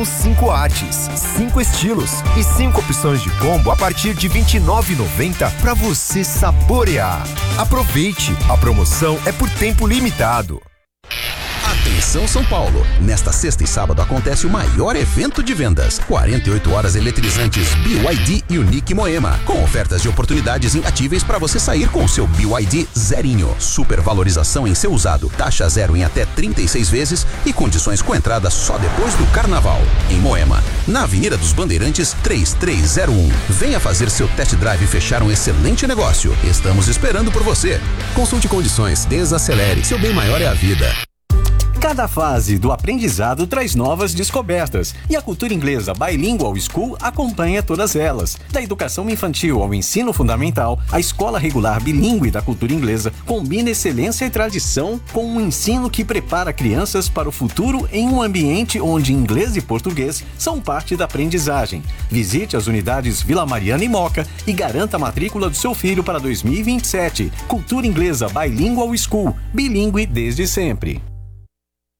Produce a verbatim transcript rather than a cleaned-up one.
Cinco artes, cinco estilos e cinco opções de combo a partir de vinte e nove reais e noventa centavos para você saborear. Aproveite, a promoção é por tempo limitado. Atenção São Paulo! Nesta sexta e sábado acontece o maior evento de vendas. quarenta e oito horas eletrizantes B Y D Unique Moema, com ofertas de oportunidades imbatíveis para você sair com o seu B Y D zerinho. Supervalorização em seu usado, taxa zero em até trinta e seis vezes e condições com entrada só depois do carnaval. Em Moema, na Avenida dos Bandeirantes três três zero um. Venha fazer seu test drive e fechar um excelente negócio. Estamos esperando por você. Consulte condições, desacelere. Seu bem maior é a vida. Cada fase do aprendizado traz novas descobertas e a cultura inglesa Bilingual School acompanha todas elas. Da educação infantil ao ensino fundamental, a escola regular bilíngue da cultura inglesa combina excelência e tradição com um ensino que prepara crianças para o futuro em um ambiente onde inglês e português são parte da aprendizagem. Visite as unidades Vila Mariana e Moca e garanta a matrícula do seu filho para dois mil e vinte e sete. Cultura inglesa Bilingual School, bilíngue desde sempre.